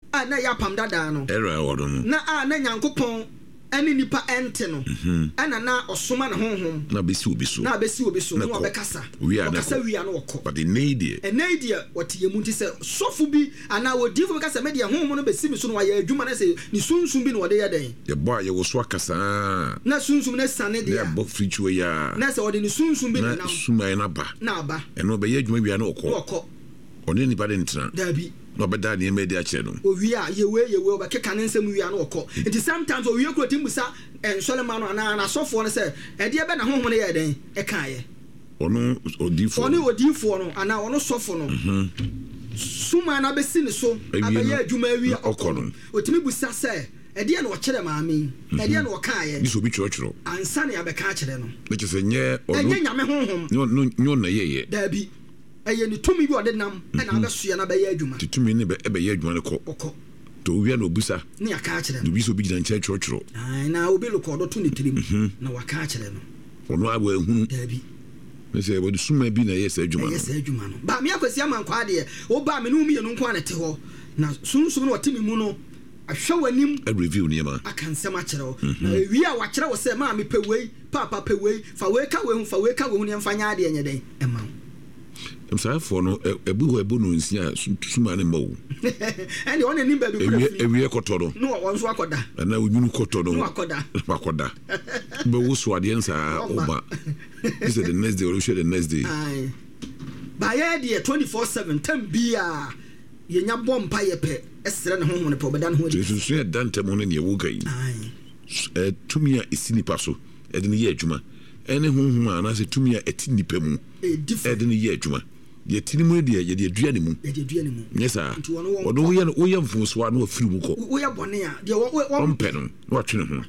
na ya pam dada no era wodo no na na Nyankopɔn ani nipa ente no ana na osoma ne honhom na besi obi so no na obekasa okasa wia no wokɔ but the need what ye munti se sofu bi ana odifo bekasa me de honhom no besi mi so no wa ya adwuma na se ni sunsum bi no wode ye den ye boy ye wo so akasa na sunsum na sane de ya bo frichwe ya na se wode ni sunsum bi na suma na ba eno be ye adwuma wia no wokɔ oni nipa de ntina dabi no beda na eme de a che no owia yewe obekeka ne nsem wia no wokɔ it is sometimes owia kro timbusa ensolema no na sofo no se e de be na honhom no ye den e kaaye ono odifo no ana ono sofo no suma na besi ne so abaye adwuma wia okɔ no otimi busa se e de na wo kyere maame e de na wo kaaye biso bi kyerɛkyerɛ ansa na ya beka kyere no ne kyese nye ono enye nyame honhom nyo na yeye dabi eye ni tumi bi ode nam na abeso na baye adwuma tumi ne be ye adwuma ne kɔ to wia na obusa ne aka kyere no biso bi gina nkyɛ kyerɛkyerɛ ai na obi lokɔ do to ne tirim na waka kyere no ono abo ehunu dabi me say wo suma bi na yes adwuma no ba me akwasi amankwa de wo ba me no mi yenu nkwa na te ho na sunsum no watimi mu no ahwɛ wanim a review ne ma aka nsɛm akyerɛ wo na wi a wakyerɛ wo sɛ ma me pɛwei papa pɛwei fa wei ka we ne mfa nya de enye den ema msafo no ebu ho ebu no nsia suma ne mawo ene one ni ba bi kura fi ewie kɔtɔ no won so akoda na wunyu kɔtɔ no akoda be wo so ade nsa oba is the next day or the next day ai ba ye de 24/7 tam bia ye nya bompa ye pe esere ne honhom ne po beda ne ho de so ye dantem no ne ye wo gai ai tumia isinipa so e de ne ye adwuma ene honhom ana se tumia eti nipa mu e de ne ye adwuma ye tinimu de ye de adua ne mu yes ah odo wo ye mfuso a na afiri mu kɔ wo ye bɔne a de wo ɔmpɛ no na watwe ne ho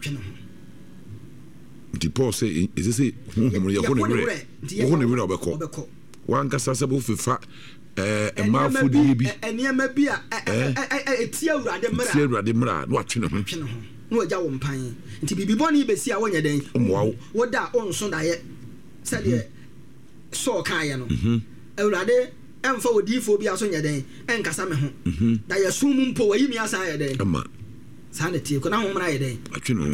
nti Paul say is say honhom ye ho ne were obɛkɔ wan kasa sɛ bo fefa maafo de bi enema bi a etia awurade mra na watwe ne ho na wagya wo mpan nti bibi bɔne besi a wonyɛ den wo da onso da ye sɛ de so kaayɛ no awurade emfa odifo bi aso nyɛ den enkasa me ho da ye sum mpo wayi mi asa yɛ den ama sa na tie ko na ho mra yɛ den atwe no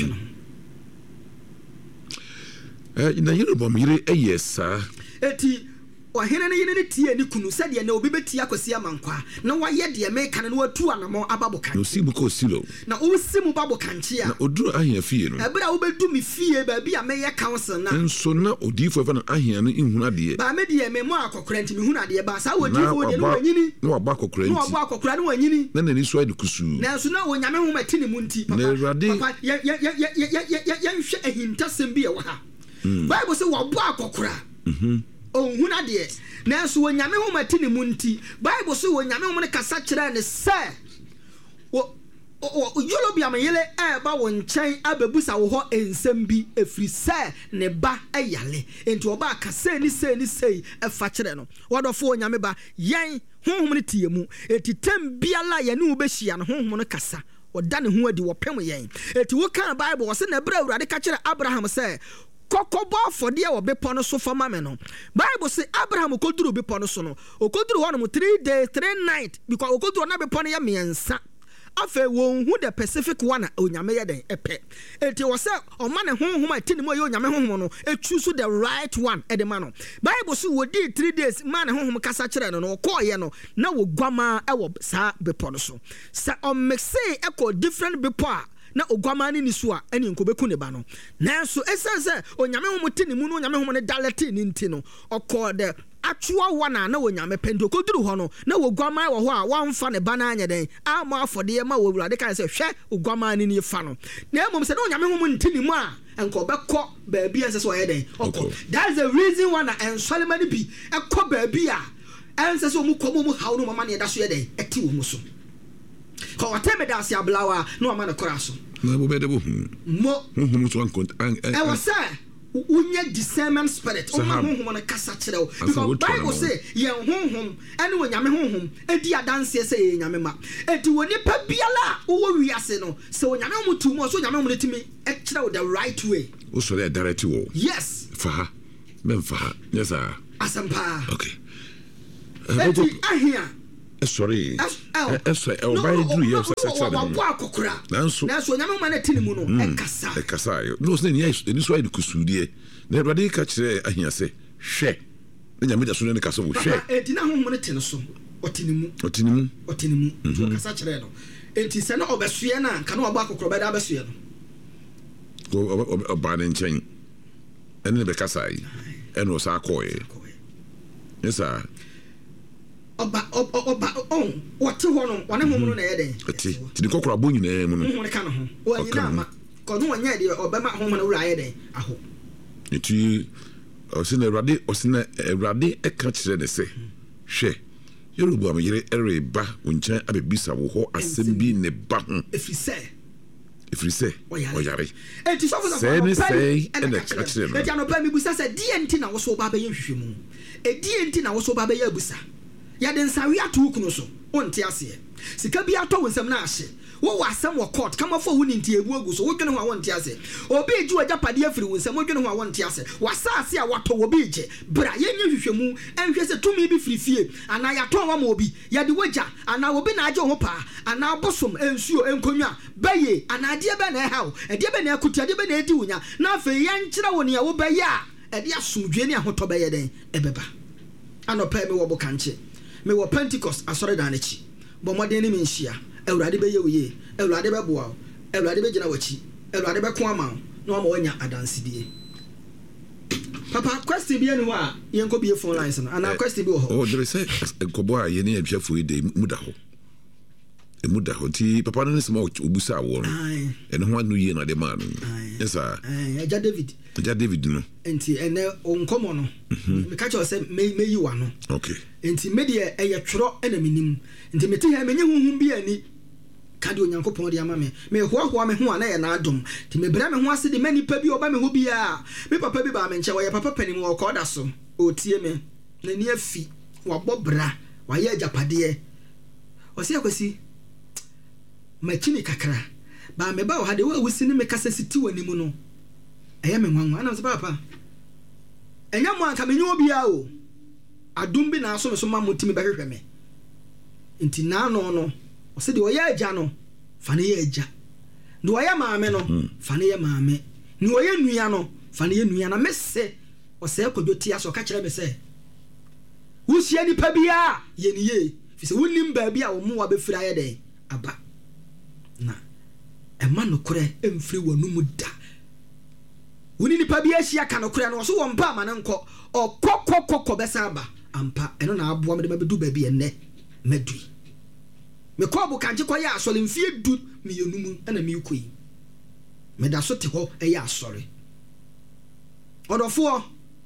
ina Yoruba mire eyesa eti ohene ne yene ne tie ni kunu sɛ de na obi beti akosi amankwa na wayɛ de me kan na watu anamo ababokan no sibu ko silo na usimu babokanchi a na oduru ahia fie no ebra wo bedu mi fie ba bi a meyɛ council na nso na odifo fa na ahia no nhuna de ba me de me mo akokora nti me huna de ba sa odifo de no wanyini na waba akokora nti na waba akokora no wanyini na nani so ade kusu na nso na wonyame ho mati ne mu nti papa ya nhwɛ ahintasɛm bi e wo ha Bible say waba akokora ohuna de na nso wonyame ho mati ne mu nti Bible say wonyame ho ne kasa kyerɛ ne sɛ yolo bi amayele ba wo nkyɛn abebusa wo ho ensɛm bi efiri sɛ ne ba ayale enti oba aka sɛ ni ɛfa kyerɛ no wɔdɔfo onyame ba yɛn honhom ne tie mu eti tem biala yɛne wo behia no honhom no kasa wɔda ne ho adi wɔpem yɛn eti wo kan Bible wɔ sɛ na bra awurade ka kyerɛ Abraham sɛ kokobɔ fɔde wɔ bepɔ no so fama me no Bible say Abraham koduru bepɔ no so no okoduru hɔ no 3 days 3 nights because okoduru na bepɔ no yɛ miɛnsa afa won hu the Pacific one onyame yɛ den ɛpɛ enti wɔ sɛ ɔma ne honhom a tini mu yɛ onyame honhom no etu so the right one ɛde no Bible say wodi 3 days ma ne honhom kasa kyerɛ no no ɔkɔɔyɛ no na wogwama ɛwɔ saa bepɔ no so sɛ ɔmekse ɛkɔ different bepɔ a na ogwama ni so a ene nkobeku ne ba no nanso esense onyame ho mti ne mu no onyame ho ne dalete ni nti no okɔ de atwa wana na onyame pendo koduru ho no na wogwama wo ho a wamfa ne ba na anya den ama afode ma wo wurade kan se hwɛ ogwama ni fa no na emom se na onyame ho nti ne mu a enko bekɔ ba bia ense so ɔyɛ den okɔ that's the reason why na ensolema ni bi ekɔ ba bia ense so mu kɔ mu hawo no mama ne da so yɛ den eti wo mu so ko wateme da sia blawa no ama na kora so na bo bede bo mo so an was say unya discernment spirit o ma honhom na kasa kyerɛ wo because Bible say ye honhom ene wonyame honhom edi adanse sɛ ye nyame ma edi woni pa biala wo wiase no sɛ wonyame honhom tu mo so wonyame honhom timi e kyerɛ wo the right way wo so the direct wo yes fa men fa yes asampa okay edi ahia sorry everybody do you such nanso nyame ma na tini mu no ekasa no say ni so ayi kusudie na everybody ka kire ahia se hwe na nyame da so ne kasa wo hwe enti na honhom ne tene so otini mu so kasa kire no enti se na obesue na ka na obo akokoro be da besue no go oba ne nchen ene be kasa yi ene o sa akoye yesa oba what ho no wane ho no na ye den ti ni kokora bo nyina mu no ho ne ka no ho o anyina ma ko no anya de obema ho ma na wura ye den aho eti osina Ewrade eka kire ne se hwe Yoruba am yire ereba woncha abebisa wo ho asem bi ne ba ho efri se oyare eti so for say and the kire no eti anopa mi busa se die na wo so ba be ye hwehwemu die na wo so ba be ye abusa ya den sawe ato kunu so onte ase sika bi ato wonsam na ahye wo wasam wo court kama fo woni ntie ebu agu so wo dwene ho awonte ase obi ji wajapade afiri wonsam wo dwene ho awonte ase wasase a wato wo bi je bra yenye hwehwemu enhwe se tumi bi firifie ana ya to wa ma obi ya de waja ana obi na age ho pa ana bosom ensuo enkonwa baye ana de be na hawo de be na akutia de be na edi wunya na afa ya nkyira woni ya wo baye a de asomdwe ne ahoto baye den ebeba anopa me wo bokanche me wo Pentecost asore dan echi bo modern ni menhia Ewrade be ye oye Ewrade be boa Ewrade be gina wachi Ewrade be ko ama na o ma wanya adansidie papa question bi enu a yenko bi phone lines no ana question bi wo ho there say enkobo a ye ne adwafo ide muda ho ti papa no se ma obusa wo no ene ho anu ye na de ma no yes sir eja David no enti ene onkomo no me ka che o se meyi wa no okay enti me de eye tworo ena minim enti meti ha menye huhum bi ani ka de onyankopon de ama me hoahoa me ho ana ye na adom ti me bra me ho ase de mani pa bi oba me ho bi a me papa bi ba me nche wo ye papa panim wo ko da so o tie me na ni afi wo bobra wa ye ajapade o se akwasi machini kakra ba me ba wo hade wo wusi ne me kasa siti wani mu no eye me nwanwa ana se papa enya mo anka me nyo obi a o adum bi na aso me so ma motimi ba hwehwe me nti na no o se de o ye aja no fa ne ye aja de o ye maame no fa ne ye maame ni o ye nua no fa ne ye nua na me se o se kodoti aso ka kire me se wo hia ni pa bia ye ni ye fi se wonim ba bia wo mo wa be fira ye den aba na ema no kore emfiri wonu mu da woni nipa bi ahia ka no kore no so wo mpa ma ne nko okokokoko besa aba ampa eno na aboa me de mabedu ba bi enne madui me ko bu kanje ko ya asole mfie du me yenum na me koi me da so te ho ya asore odofo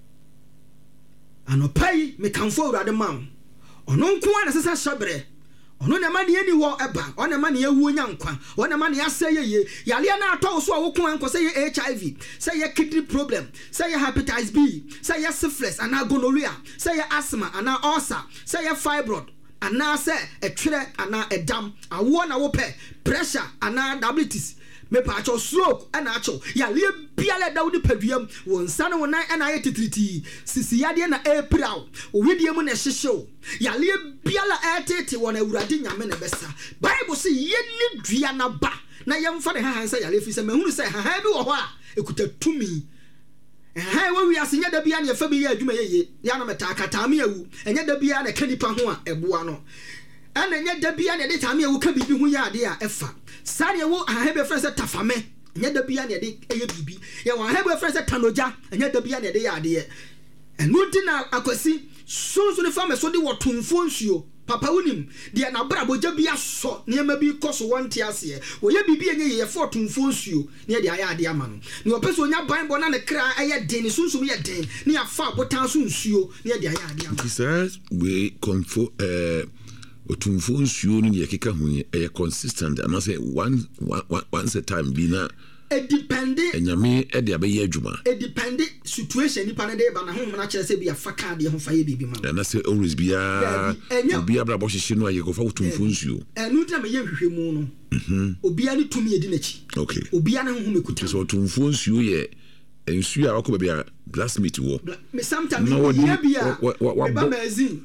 anopai me kanfo urade man ono nko ana sesa shabre ono na ma ne ani wo eba ono ma ne yawu nyankwa ono ma ne aseye yale na ato so wo ko anko say HIV say kidney problem say hepatitis B say syphilis ana gonorrhea say asthma ana ulcer say fibroid ana say etwere ana edam awo na wo pe pressure ana diabetes me pa cho stroke ana cho yale biale da wo paduam won sane wona ana ayetitriti sisi yade na april owidie mu na hyehyew yale biala atete wona Ewrade nyame na besa bible say yeni dua na ba na yemfa ne hahan say yale fi say mahunu say hahan bi wo ho a ekuta tumi wo wi asenya da bia na yefa bi ya adwuma yeye ya na metakata me awu enya da bia na kanipa ho a eboa no ana enya da bia na de tame awu ka bibi ho ya ade a efa sare wo hahan be friend say tafame enya da bia na de eye bibi ye wo hahan be friend say tanoja enya da bia na de ya ade enu di na akwasi so ne fama so de wotumfo nsuo papa wonim de na bra boja bia so ne ma bi koso wonte ase wo ye bibi enye ye fotumfo nsuo ne de aya ade ama no ne opeso nya bible na ne kra eye den sunsum ye den ne afa botan so nsuo ne de aya ade ama this we comfort otumfo nsuo ne ye keka hu ye consistent and say once a time bi na it depende enyame e de abaye adwuma it depende situation ni pa ne de ba na ho na kire se bia faka de ho fa ye bibi ma na say always bia obi abra bo hihye no aye ko fa otumfo nsuo enu tira me ye hwehwemu no obi ani tumi edi na chi okay obi ani ho mekuta so otumfo nsuo ye nsuo a wako bia blacksmith wo me sometimes ye bia ba mazin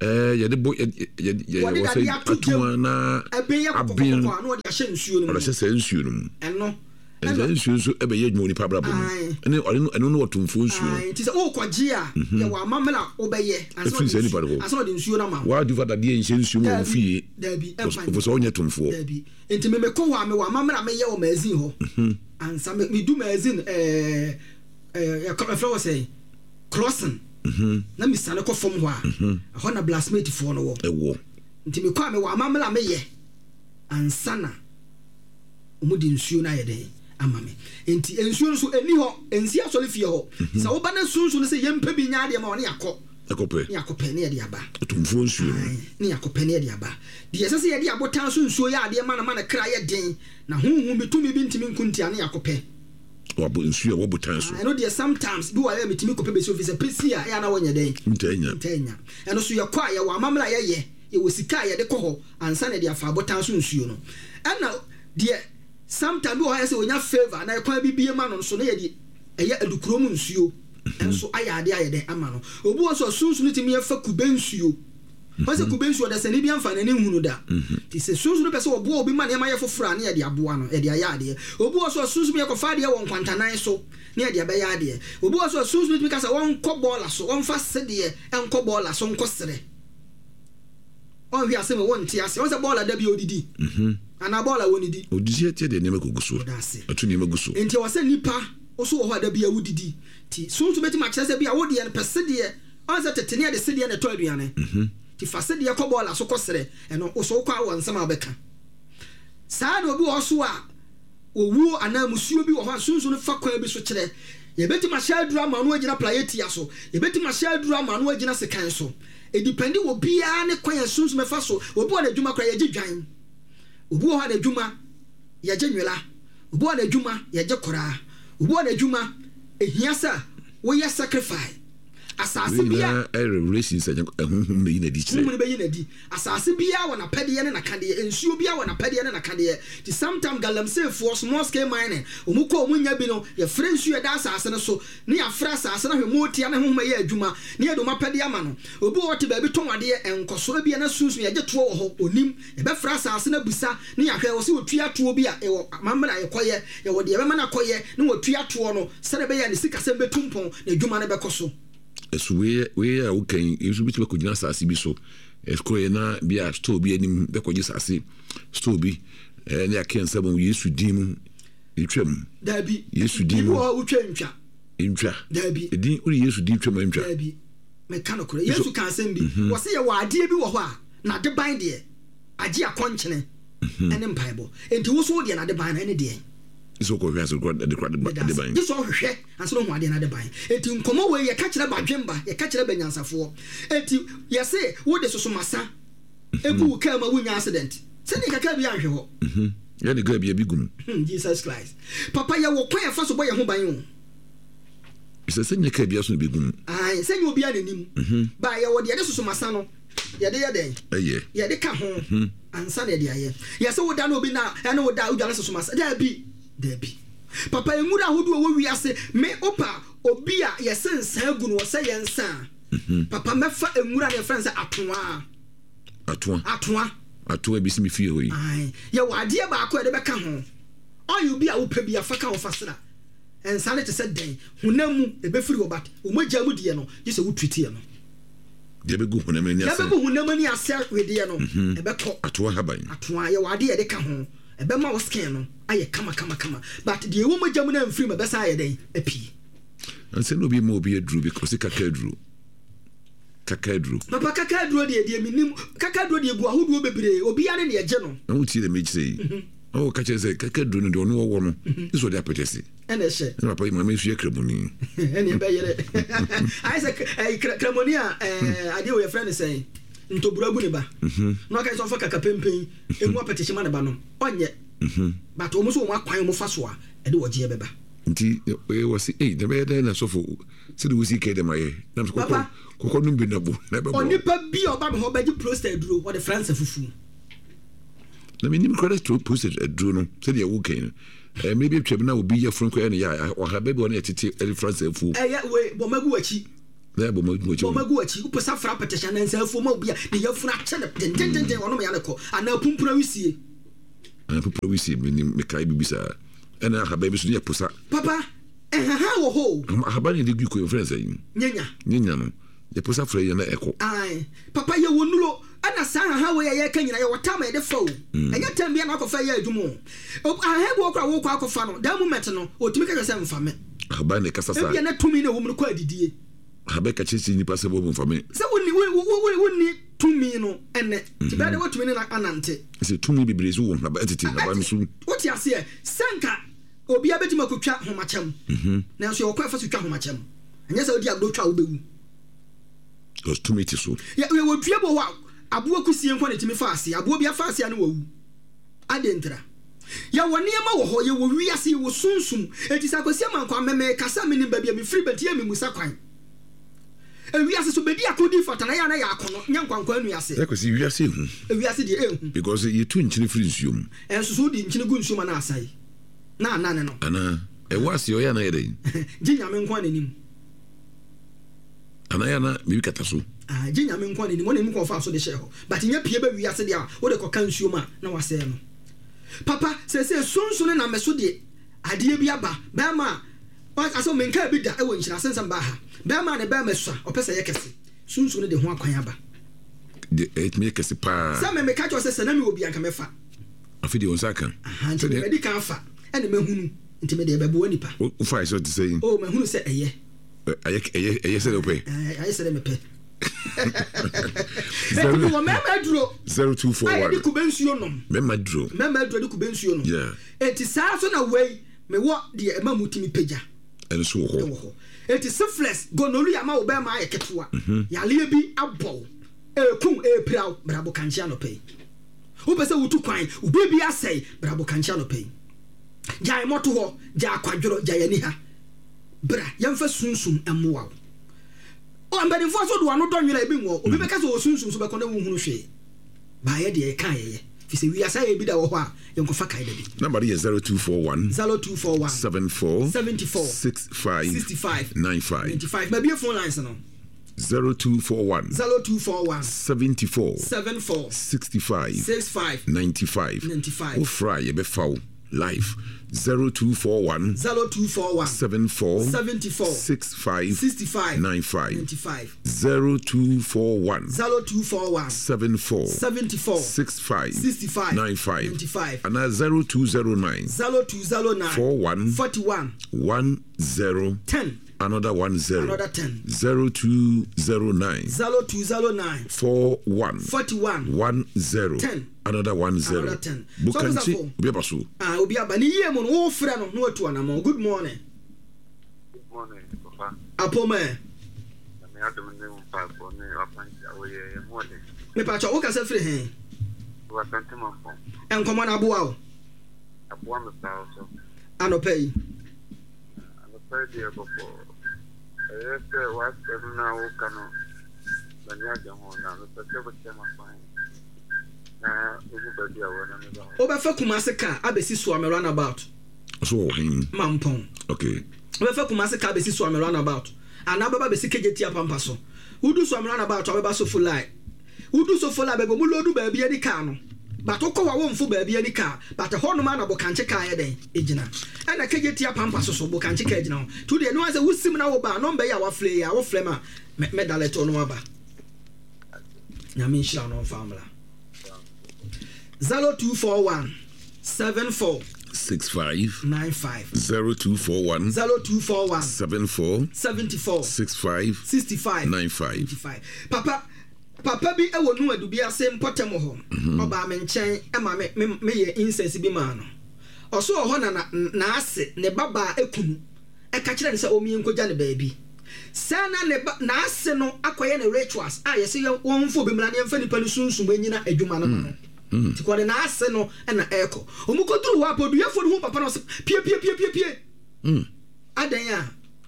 yɛde bo wɔsɛ atuma na abin no de ahyɛ nsuo no mu ɔde sɛ nsuo no mu ɛno nsuo nso ɛbɛyɛ adwuma nipa brabɔ mu ɛno no wɔtomfo nsuo no nti sɛ wokɔgye a yɛwɔ amamela wobɛyɛ ɛfiri sɛ nipa de hɔ asɛ ɔde nsuo no ma waadu fa dadeɛ nhyɛ nsuo mu wɔ fie daabi ɔfo sɛ ɔnyɛ tomfoɔ nti memekɔ hɔ a mewɔ amamela meyɛ wɔ magazine hɔ ansa medu magazine ɛfrɛ wɔ sɛ crossing na misane kɔ fam hɔ a ɛhɔ na blasmate foɔ no wɔ nti mekɔ a mewɔ amamela meyɛ ansa na ɔmu de nsuo no ayɛ dɛn ama me nti nsuo no so ɛni hɔ ɛnsi asɔre fie hɔ sɛ woba no sunsu no sɛ yɛmpɛ bi nya adeɛ ma ɔne yakɔpɛ ne yɛde aba ɔtomfoɔ nsuo ne yakɔpɛ ne yɛde aba deɛ ɛsɛ sɛ yɛde abotan so nsuo yɛ adeɛ ma na kra yɛ den na honhom bi tumi bi ntimi nkontia ne yakɔpɛ wabo nsuo a wɔbotan so ɛno deɛ sometimes bi wɔ yɛ metimi kɔpɛ bɛsi ofisɛ pɛsi a ɛyɛ na wɔnyɛ dɛn ntanya ɛno so yɛkɔ a yɛwɔ amammerɛ a yɛwɔ sika a yɛde kɔ hɔ ansa na yɛde afa abotan so nsuo no ɛna deɛ sometimes bi wɔ yɛ sɛ ɔnya favor na ɛkwan bi bie ma no so na yɛde ɛyɛ adukurom nsuo ɛnso ayɛ ade ayɛ dɛn ama no obi wɔ so sunsun timi yɛfa kube nsuo wɔn sɛ kube nsuo dɛsɛ ne bi amfa n'ani hunu da ti sɛ sunsun pɛ sɛ ɔboa obi ma nneɛma yɛ foforɔ a ne yɛde aboa no yɛde ayɛ adeɛ obi wɔ so sunsun yɛ kɔfa adeɛ wɔ nkwantanan so ne yɛde abɛyɛ adeɛ obi wɔ so sunsun timi kasa wɔn nkɔ bɔɔla so wɔn fa sedeɛ ɛnkɔ bɔɔla so nkɔ sere wɔn hwi asɛm wɔn nti ase wɔn sɛ bɔɔla da bi odidi ana bɔɔla wɔn nidi odidi ɛtiɛ deɛ nneɛma kɔ gu so atu nneɛma gu so nti wɔ sɛ nipa oso wɔ hɔ da bi awudidi ti sunsun bɛti ma kyerɛ sɛ bi awodeɛ no pɛ sedeɛ wɔn sɛ tete ne yɛde sedeɛ na ɛtɔ aduane ti fa sedeɛ kɔ bɔɔla so kɔ sere ɛno oso kɔ awɔ nsɛm a bɛka saa na obi wɔ so a owuo anaa musuo bi wɔ hɔ a sunsun no fa kwan bi so kyerɛ yɛbɛti ma hyɛ aduru ama no agyina playetia so yɛbɛti ma hyɛ aduru ama no agyina sekan so edipendi wɔ biara ne kwan yɛ sunsun mɛfa so obi wɔ n'adwuma kora yɛgye dwan obi wɔ hɔ n'adwuma yɛgye nwela obi wɔ n'adwuma yɛgye koraa obi wɔ n'adwuma ehia sɛ wɔyɛ sacrifice asase bia relations ɛhonhom na yi na di kyerɛ honhom bɛyi na di asase bia wɔ n'apɛdeɛ ne n'akadeɛ nsuo bia wɔ n'apɛdeɛ ne n'akadeɛ ti sometime galamseyfoɔ small scale mining ɔmo kɔ ɔmo nya bi no yɛfrɛ nsuo yɛda asase no so ne yɛafrɛ asase no hwɛ mootia ne honhom yɛ adwuma ne yɛde ɔmo apɛdeɛ ama no obi wɔ te baabi tɔn adeɛ nkɔsoɔ bia na sunsun yɛgye toɔ wɔ hɔ onim yɛbɛfrɛ asase no busa ne yɛahwɛ wɔ sɛ wɔtua toɔ bi a ɛwɔ mammerɛ a yɛkɔyɛ yɛwɔ deɛ ɛbɛma no akɔyɛ ne wɔtua toɔ no sɛde bɛyɛ ne sikasɛm bɛtu mpɔn na adwuma no bɛkɔ so so we a wokan yesu bi tebe kɔgyina asase bi so ɛkɔyɛ na bi a store bi anim bɛkɔgye asase store bi ne akɛn sɛ mo yesu din mu etwam dabi yesu din mu ntwa dabi edin uri yesu din twam ntwa dabi meka no kore yesu kan sɛm bi wɔ se yɛ wɔ adeɛ bi wɔ hɔ a na de ban deɛ agye akɔnkyene ɛne mpaebɔ enti wo so deɛ na de ban na ɛne deɛ so ko hwɛ so ko de ban this all hwɛ anso no ho ade na de ban enti nkomo we yɛ ka kyerɛ badwemba yɛ ka kyerɛ banyansafoɔ enti yɛ se wo de soso masa eku ka ma wunya accident sɛ ne kaka bi anhwɛ hɔ yɛ de ga bi gum Jesus Christ papa yɛ wo kwan fa so bɔ yɛ ho ban o sɛ nyɛ ka bi aso bi gum ai sɛ nyɛ obi ananim ba yɛ wo de yɛ de soso masa no yɛ de yɛ den yɛ de ka ho ansa na yɛ de ayɛ yɛ sɛ wo da no obi na ɛne wo da wo dwa soso masa dabi papa enwura ahodo wo wiase me opa obi a yɛsɛ nsa gu no wɔsɛ yɛn nsa papa mɛfa enwura ne friends atoa bi simi fie hoyi ai yɛ wade ba akɔ de bɛka ho ɔyɛ obi a wopɛ bi afa ka wo fasra ensa ne te sɛ den honam mu ebefiri wo bat wo mogya mu die no gye sɛ wo twiti no de begu honam ni ase begu honam ni ase wedie no ebɛkɔ atoa haban atoa yɛ wade yɛ de ka ho ɛbɛma wo skin no ayɛ kama but deɛ wo mogya mu na mfiri ma bɛsa ayɛ dɛn apie anse no bi ma obi aduru because kakaduru papa kakaduru deɛ minim kakaduru deɛ gu ahodoɔ bebree obi ane ne yɛgye no na wo tie de megyere oh ka kyerɛ sɛ kakaduru no deɛ ɔno wɔwɔ no iso de apɛtɛse ɛna ɛhyɛ na papa yi mama nsu yɛ kramoni ɛne ɛbɛyere ayɛ sɛ kramoni a adeɛ wɔ yɛfrɛ ne sɛn ntobura gu ne ba na ɔka sɛ ɔfa kaka pempen emu apɛtɛhyɛ ma ne ba no ɔnyɛ but ɔmo so ɔmo akwan ɔmo fa so a ɛde wɔgye bɛba nti wɔ se da bɛyɛ dɛn na sɔfo sɛde wosi kɛ dɛm ayɛ nam sɛ kɔkɔ no bi nabo na ɛbɛbɔ onipa bi a ɔba me hɔ bɛgye prostate aduro wɔde France fufu na menim kɔda prostate aduro no sɛdeɛ wo kɛn no maybe twam na obi yɛ fron kɔ ɛne yɛ ɔha bɛbi ɔne yɛtete ɛde France afuo ɛyɛ wei bɔ magu akyi na bo magu achi uposa fra petition na nsafo ma obi a ne yafuna che ne den wono me ya ne ko ana pumpura wisie me kai bibisa ena ha baby so ye posa papa ha wo ho ha ba ni de gu ko friends ayi nyenya no ye posa fra ye na eko ai papa ye wonulo ana sa ha wo ye ka nyina ye wotama ye de fa o enya tambia na akofa ye adwumo ha bo okra wo kwa akofa no da moment no otimi ka se mfa me ha ba ne kasa sa e bia na tumi na wo mu ko adidie ha ba ka chichi ni pase bo mfa me se woni tumi no ene ti ba de wo tumi na anante se tumi bibrezu wo ha ba etiti ha ba nsu wo ti ase sanka obi abeti makotwa homacham na so okwa fa so twa homacham anya sa odi agdo twa wo bewu cause tumi ti so ya wo dua bo wa abo akusie nkwa na timi fa ase abo bia fa ase ane wo wu adentra ya woni ma wo ho ye wo wi ase wo sunsum eti sa kwasia man kwa meme kasa me ni ba bia me free betia me musa kwan wi ase so bedi akodi fatana ya na ya akono nyankwankwa anu ase ya kwasi wi ase hu wi ase de ehu because you tu nchini free nsuom enso so di nchini gu nsuom na asai na no ana e wase o ya na yede ginya me nkwa nanim ana ya na mi kata so ginya me nkwa nanim wona mi ko fa so de sheho but nya pie ba wi ase de a wo de ko kan nsuom a na wase no papa se sunsun na meso de ade bi aba ba ma aso menka bi da e wo nhyira sensan ba ha ba ma ne ba meso a opese ye kese sunsun de ho akwan aba de et me kese pa sa me ka cho se na mi obi anka mefa afidi on saka nti me di kan fa ene mahunu nti me de be bo nipa o fa so to say o mahunu se eye eye se ope eye se me pe Beku wo mema duro 0241 ayi di kubensuo nom mema duro di kubensuo nom yeah enti saa so na wei me wo de ema mutimi peja ene so ho enti syphilis gonorrhea ma wo be ma ayeketoa yale bi abo ekun epraw brabo kanchia no pei wo pese wutu kwan ubi bi asai brabo kanchia no pei jai moto ho ja kwadworo ja yani ha bra yemfa sunsum emwa o ambani fo so do ano donwera ebi ngo obi be ka so sunsum so be kona wo hunu hwe ba ye de kan ye fi se wi asai ebi da wo ho a yenkofa kai da bi number is 0241 74 65 95 ma bi phone lines no 0241 74 65 95 o fry ye be foul live 0241 74 65 95 0241 74 65 95 and 0209 41 10 another 10 0209 41 10 another 10 bukanchi obi abaso obi abani ye mo no frɛ no no atu anamo good morning papa apoma me adom ne mpa ko ne apanti awoye mode me pa cha wo ka se frɛ he wa tante mampo enkomo na aboa o aboa me pa so anopai dia boko ese wa na wo kano na nya je ho na no pese bo tema fine na ugu ba dia wona me ba o ba fa kumase ka abesi so am run about so him mampon okay o ba fa kumase ka abesi so am run about ana baba besi kejeti apampa so udu so am run about o ba so full lie udu so full lie be mo lodu ba bia di ka no but okọ wa wonfo ba bia ni ka but ho no ma na bo kanche ka ye den ejina ana kejeti apampa so bo kanche ka ejina to de no ase wusim na wo ba no mba ya wa flay ya wo flema medaleto no aba nyame nshira no family 0241 74 65 95 0241 74 65 95 papa bi ewo nu adu bi ase mpotem ho oba me nchen e ma me ye incense bi ma no oso ho na ase ne baba ekunu e ka kire ne se omi enkoja ne baabi sana ne na ase no akoye ne rituals a ye se wonfo bi mra ne mfa nipa ne sunsum anyina adwuma no ti ko ne na ase no na eko omukoduru wa podu yefo ne ho papa no pie adan ya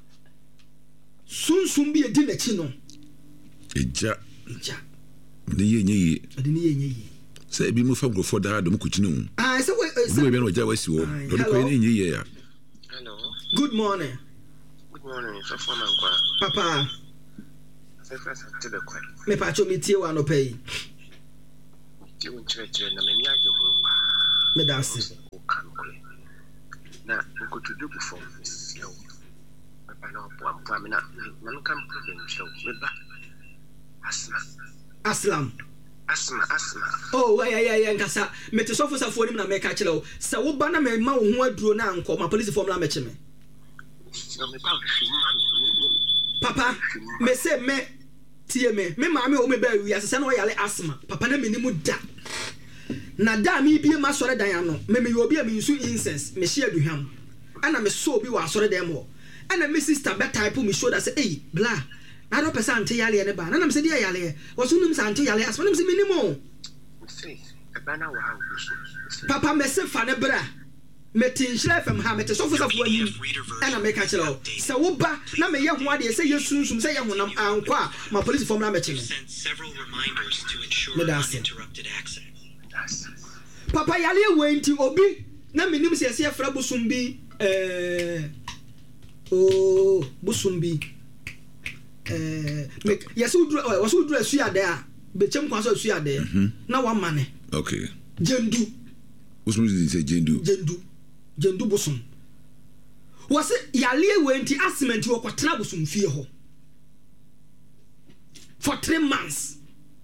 sunsum bi edi na chi no eja de yenye say bi mu fa grofo da do mu kuchine hu so we be no ja wasi wo do ko yenye ye ya hello good morning so for man kwa papa to the quite. Me pacho me tie wa no pay. You won't church and many other Me dance. Now, we go to do before Miss Yow. I know one pamina, one can prevent show. Aslam. Asma. Oh, yeah, nkasa. Me te sofo sa fo nim na me ka kire o. Se wo ba na me ma wo ho aduro na anko ma police form la me chime. Papa, me say me tie me ma me o me ba wi asese na o yale asma. Papa na me ni mu da. Na da mi bie ma sore dan ano. Me yo obi a me use incense, me share aduham. Ana me so obi wa sore dan mo. Ana me sister be type me show that say, "Hey, blah. I don't person ante yale ne ba." Na me say dey yale. Wo so num say ante yale asma na me say minimo. Say, e ba na wa ha. Papa me se fa ne bra. Me tin shire fam ha me te so fo anim. Ana me ka kire o. Se wo ba na me ye ho ade say ye sunsun say ye honam anko a ma police form na me chime. Several reminders to ensure uninterrupted access. Papa yale wenti obi na menim se se fra busum bi busum bi yesu dura suade a bechem kwa so suade na wa mane okay jendu busum say jendu busum wase yale wenti asiment wo kwatena busum fie ho for 3 months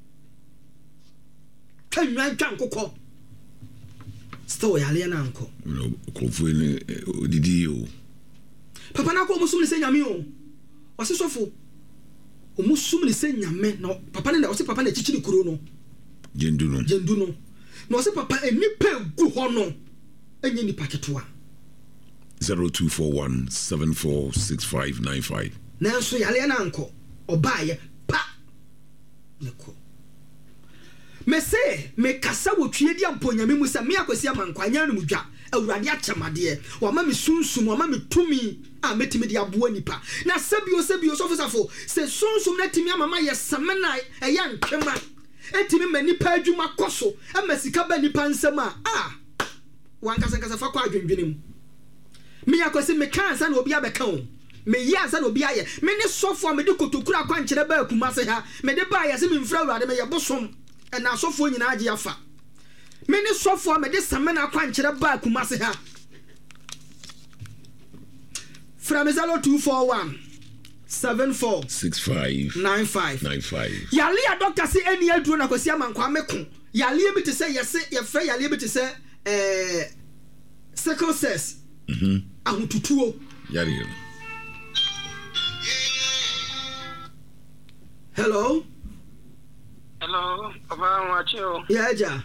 kanwan kwankoko still yale na anko no kofu ni odidi o papa na ko musum ni se nyame o wase sofo o musum ni se nyame na papa na wase papa na chichiri kuro no jendu no na wase papa enipa gu ho no enye nipa ketewa 0241746595 na so yale na anko obaye pa neko me say me kasa wo twie dia mponyame mu se me akosi amankwanya no mudwa awurade achamade wa ma me sunsum wa ma me tumi a metimi dia boa nipa na sebio so fosafo se sunsum na timi amama ye semena eya ntwema etimi manipa adwuma koso amasika ba nipa nsema wankasa fa kwa adwendwenem me akosi me kansa na obi abeka o me yi ansa na obi aye me ne sofo me de kotokura kwa nkyere ba akumase ha me de ba ya se me mfra awurade me ye bosom na sofo nyina age afa me ne sofo me de samena kwa nkyere ba akumase ha from 0241 74 65 95 yale a doctor say eni aduro na kwasi amankwa meko yale bi te say yese ye fe yale bi te say sickle cells ahotutuo yale hello Papa Machio. Yeah.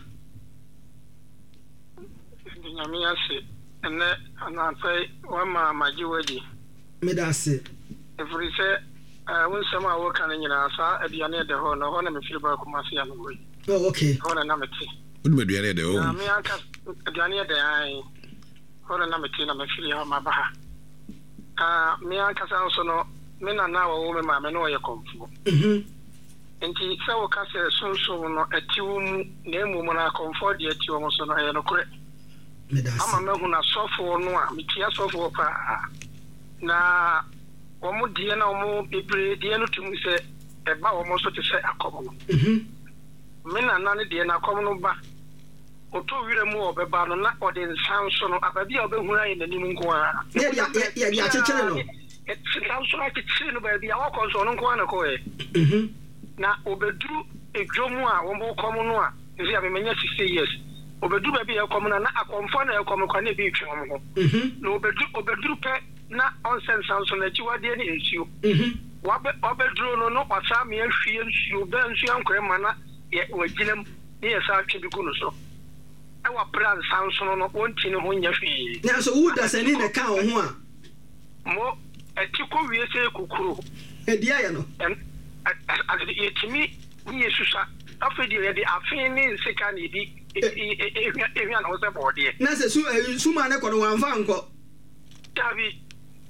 Nyame ase ene anafai wa ma majiwaji medase every say won sama wo kan nyina sa aduane de ho no ho na me fili ba kuma se ya no we oh okay ho na meti won me aduane de ho me aka aduane de ai ho na meti na me fili ha ma ba ha me aka sa so no me na wo me ma me no ye komfu enti se wo ka se sonso no atiwu mu na emu mu na comfort de atiwu mo so no ye no kure ama me hu na sofo no a metia sofo pa na omo die na omo bebre die no tum se e ba omo so te se akomo no me na na ne die na akomo no ba oto wire mu obeba no na ode nsan so no ababia obehuru ayi nanim nko a ya chechere no nsan so na chechere no ba bia wakọ so no nko na ko e na obeduru edwomu a wo komo no a nzi abemenya 60 years obedu ba bi e komo na akomfo na e komo kwa na bi twa mo ho na obedu pe na onsen sanso na chiwade ni ensuo obeduru no kwasa me ahwie ensuo be ensuo ankore mana ye waginem ni ye sa twe bi ku no so e wa plan sanso no wonti ne ho nya hwie na so wo da sani na ka ho a mo etiko wie se kokuro e dia ya no yetimi ni yesusa afedi ye di afin ni seka ni di ehia na wose bode na se su ma ne kono wanfa nko tabi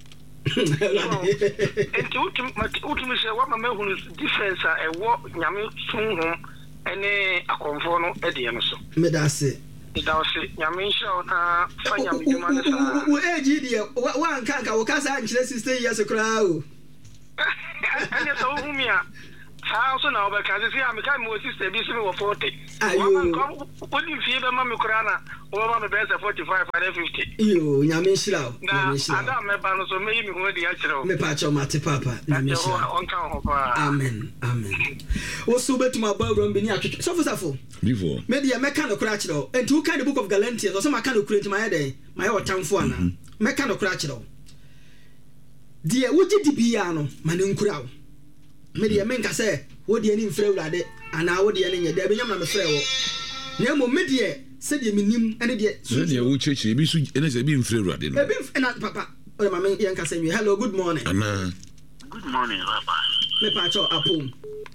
enti utum se wa ma mehu difference a ewo nyame sunhu ene akonfo no e de no so medase nyame nsho na fa nyame duma na sa wo eji die wa nka wo kasa nkyere 60 years kra o ene so humia so now we can see I'm kind of sister be 40. What if you mama Kurana or mama best 45 and 50? You Yamishla. I don't remember so maybe the actual me pacho mate papa. Amen. What's so bad to my ballroom be near so before maybe a mechanical crutchlow and two kind of book of Galantians or some kind of create my day my old town for mechanical crutchlow. Dear, would you be piano, Manun Crow? Maybe a man can say, what the enemy frail at it, and I would the enemy, there be a frail. Nemo media said you mean any day. So, you church, you be being frail at it. And papa, or my man can say, hello, good morning. Good morning, Papa. Me pacho apum.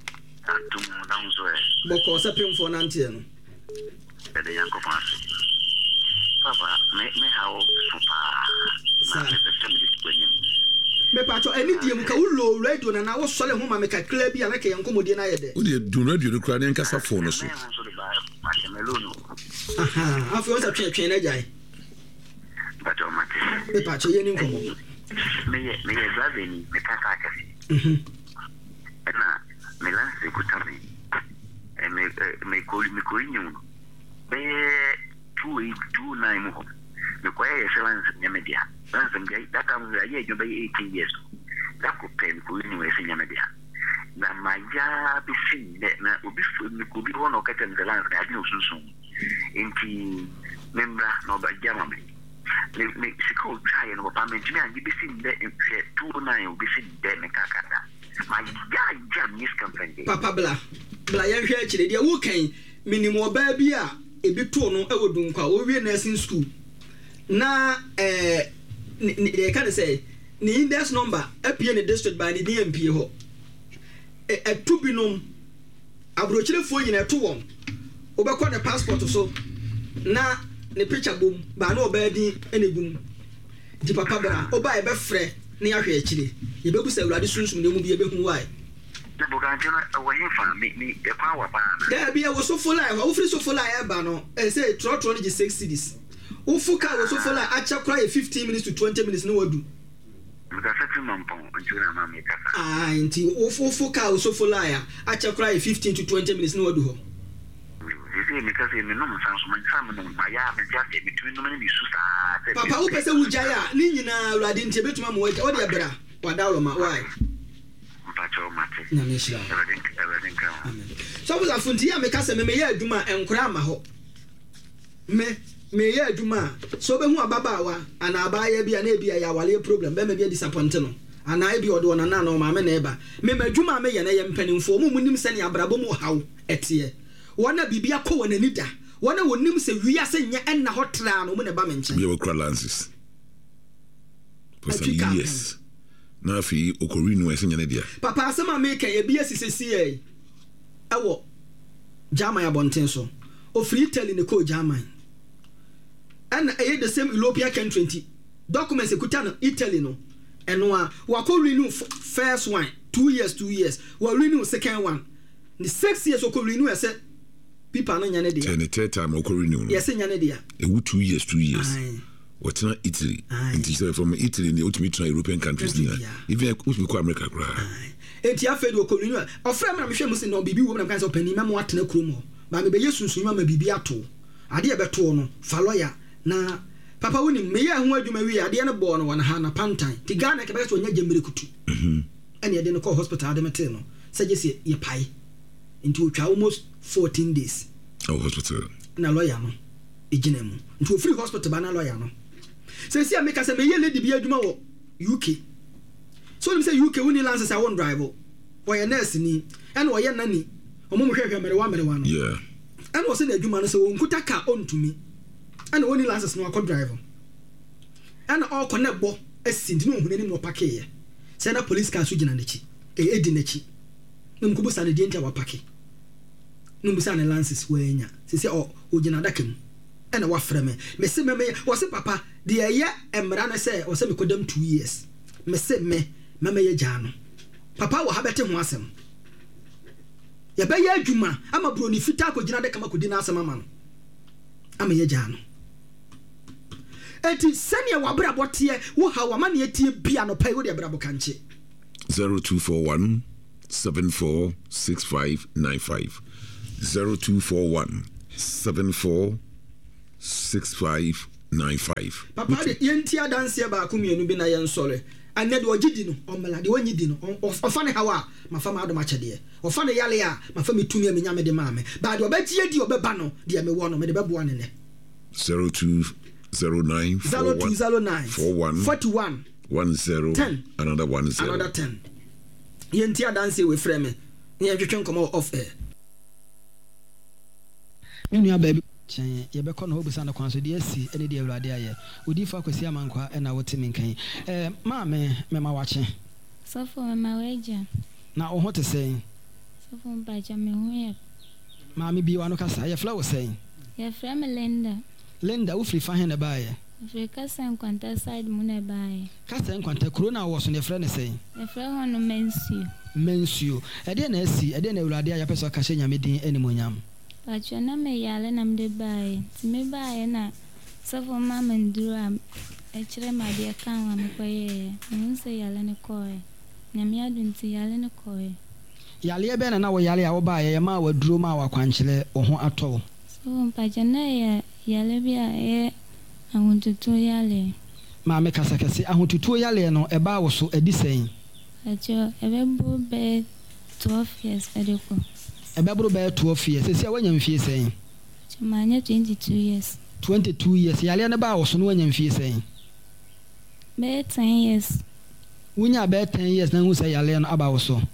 Boko sapim for Nantian. At the Yanko Fancy. Papa, make me how Papa. Me pacho any dia muka ulo radio na na wo sole ho ma me ka kla bi ana ke yankomodi na yede. Wo de do radio no kra ne nkasa phone so. Aha, afi o sa twen na jai. Pacho mate. Me pacho ye ni nkomo. Me drive ni me ka ka kasi. Na me lance kutami. Me ko nyu. Be 289 mo. Me kwa ye seven nyamedia. That comes a year, you be 18 years. That could pay for anyway, Sinamedia. Now, my job is seen that could be one of the land that I know soon. Into member, no, by Germany. Mexico, try and apartment, and you be seen there in 209 will be seen there in Kakata. My jam is company. Papa Bla, you're here today. You're working minimum baby. A bit too no, I would do over nursing school. Na they can say the index number appear in the district by the DMP ho a tubinum abrochile fo yin eto won obekọ the passport so na the picture boom ba na obedi enegum di papa bra oba e be frɛ na ya hwɛ akire ye bebu sɛ awurade sunsun ne mu bi e be hu why na bogantena awon fa me e kwa wa ba na da bia wo so follow wo free so follow e ba no e say trotro ni 6 cities Ufuka was so for like actually 15 minutes to 20 minutes no wadu. Inti ufuka was so for like actually 15 to 20 minutes no wadu. Papa who pese ujaya ni nyina uradi nti betuma mo waja odi abra wadalo ma why. Na mishla. So was afunti ya mekase me ye aduma enkura ma ho. Me ye aduma so be hu ababawa ana abaya bia na bia ya wale problem be me bia disappoint no ana e bia odo na no ma me na eba me madwuma me ye na ye mpanimfo mu nim se ne abrabo mu haw etie wona bibia ko wona nida wona wonim se wiase nya enna hotra no mu ne ba me nche bia wokra lances yes na fi okorinu ese nya ne dia papa asema me kan ye bia sisesi ewo jama ya bonten so o free telling ne ko jama and the same European country 20 documents ekuta Italy no eno wa ko renew first one 2 years wa renew second one the 6 years ko renew ese people no nyane dia and the third time ko renew yes nyane dia e 2 years what's not Italy and from Italy the ultimate European countries even ko America kra enti afedi ko renew ofra me hwe musi no bibi wo na kan se opani me mo atena kromo ba me be yesunsun ma bibi ato ade e beto no fa lawyer na papa woni me ya ho adwuma wi ade ne bo no wona ha na pantan ti Ghana ke be so nya jemere kutu ene ade no ko hospital ade mete no se je se ye pai into twa almost 14 days hospital na lawyer no ejina mu into free hospital ba na lawyer no se si ameka se me ye lady bi adwuma wo UK so nim se UK woni license I won drive wo ye nurse ni ene wo ye nani omo mo hwehwe mere wa no yeah ene wo se na adwuma no se wo nkuta ka ontumi and only license no akọ driver and all connect bo asindi no hunani mo pake ye say na police car so gina nachi edi nachi num kubu sa na die ntia wa pake num bisa na license wa nya say o gina dakam and wa frame me se me wo se papa de ye emra na say o se me kodam 2 years me se me mama ye jano papa wo habete ho asem ye ba ye adwuma ama bro ni fita ko gina dakam akodi na asem ama no ama ye jano eti senia wabra botie wo ha wa mane etie bia no pai wo de bra bokanche 0241 746595 0241 746595. Papa de yentia dance ba ku mienu bi na yen sole ane de ogidi no omela de onyidi no ofa ne hawa mafa ma ado ma chede ofa ne yale a mafa metumi a menya me de maame ba de obetie di obeba no de me wo no me de bebo ane ne 0209 41 10 another 10 yentia dance we frame ye twetwen komo off air menu baby chen ye be kono obusa na kwanso de asi ene de awurade aye odi fa kwasi amankwa na wote minkan maame mema wache sofo mema weja na o hote sei sofo mpacha me hoye maame bi wano kasa ye flow sei ye frame Linda wo free fa hen na baaye Afrika san kwanta side mu na baaye kasa kwanta corona wo so ne frɛ ne sei ye frɛ hono mensio ede na asi ede na awurade aye pese ka hye nyame din animonyam Pacho na me yale na mde bae. Ti me bae na sofo mama nduru am echire ma de kan wa me koye. Nse yale ne koye. Nyame adunti yale ne koye. Yale e be na wo yale a wo bae ma wa duro ma wa kwankyele wo ho atɔ. So pacho na yale bia e ahuntutu yale. Ma me kasa kase ahuntutu yale no e ba wo so edi sɛn. Pacho e be bu be 12 years edeko. Ebabro be 12 years. Sesi awanya mfie sɛn. Chumanya 22 years. 22 years. Yale na ba wo so no wanya mfie sɛn. Be 10 years. Wunya be 10 years na hu sɛ yale no aba wo so.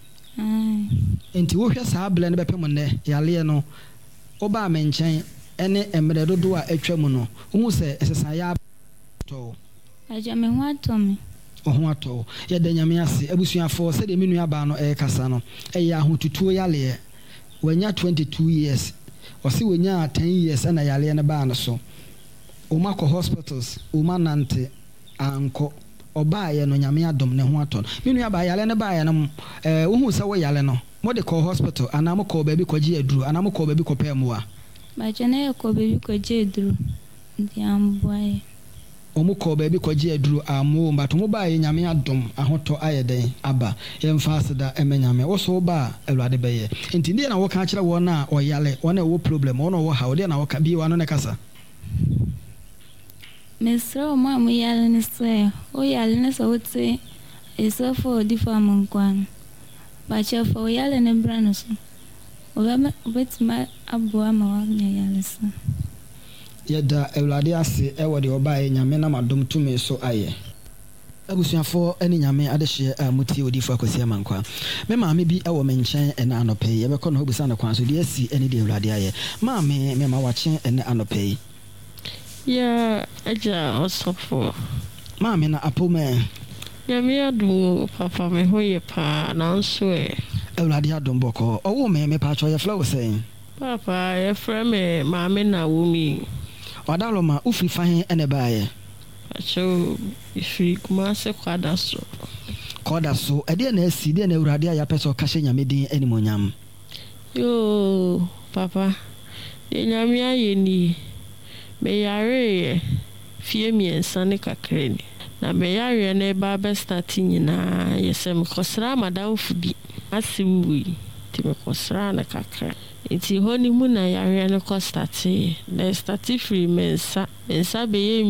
Enti wo hwɛ saa bele no bepem ne yale no oba me nkyɛn ene emre dodo a atwa mu no. Hu sɛ esesa ya to. Aja me ho atomi. Oho ato ye da nyame ase abusuafo sɛ de menu aba no kasa no ɛyɛ ahotutuo yale wanya 22 years ɔse wanya 10 years na yale ne ba no so oma kɔ hospitals oma nante anko ɔba ye no nyame adom ne ho ato menu aba yale ne ba ye no wohu sɛ wo yale no mo de kɔ hospital ana mo kɔ baabi kɔgye aduru ana mo kɔ baabi kɔpɛ moa ba jana ye kɔ baabi kɔgye aduru ndi amboaye omu ko baabi kɔgye aduru amu mbato mo ba ye nyame adom ahotɔ ayɛden aba yɛmfa aseda nyame wo so ba awurade bɛyɛ enti ndi na wo ka kyerɛ wɔ na ɔyale wɔna wo problem wɔna wo ha wo de na wo ka bi wano ne kasa mesro mo mu yale ne sɛ o yale ne sɛ wote esofo di fam nkwan ba chefo yale ne brano so obetima aboa ma wa nya yale so yɛda awurade ase ɛwɔ de ɔbae nyame na madom tumi so ayɛ abusuafo ɛne nyame adehye a mutie odifo akwasi amankwa me maame bi ɛwɔ me nkyɛn ɛna anɔpɛ yi yɛbɛkɔ no obusa no kwan so de asi ɛne de awurade ayɛ maame me ma wakye ɛne anɔpɛ yi ya aja osofo maame na apome nyame adom papa me ho yɛ pa na nso awurade adom bɔkɔ ɔwo me pa atwa yɛ flow sɛn papa yɛ frɛ me maame na wo mi wadaloma ufri fahin ene baaye acho ifri kuma se kwada so ede na asi de na awurade aya peso ka hye nyame din animonyam yo papa de nyame aye ni me yare fie miensa ne kakra ni na me yare na ba be start nyina yesem kosra madam fudi asimwi ti me kosra na kakra iti honi mu na yare no kostati na stati free mensa be ye